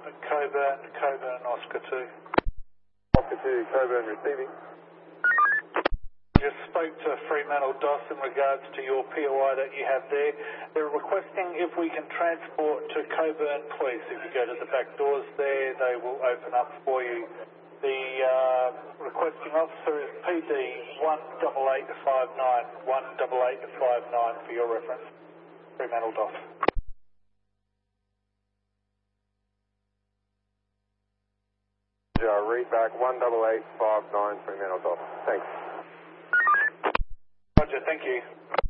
up at Coburn, Oscar 2. Oscar 2, Coburn receiving. Just spoke to Fremantle DOS in regards to your POI that you have there. They're requesting if we can transport to Coburn Police. If you go to the back doors there, they will open up for you. The requesting officer is PD 18859, 18859 for your reference. Fremantle DOS. Read back 18859 Fremantle DOS. Thanks. Roger, thank you.